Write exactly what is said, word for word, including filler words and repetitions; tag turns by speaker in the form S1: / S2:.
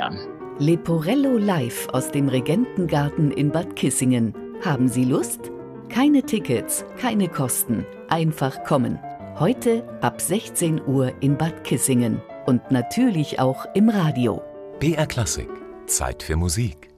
S1: feiern.
S2: Leporello live aus dem Regentengarten in Bad Kissingen. Haben Sie Lust? Keine Tickets, keine Kosten. Einfach kommen. Heute ab sechzehn Uhr in Bad Kissingen. Und natürlich auch im Radio.
S3: B R Klassik. Zeit für Musik.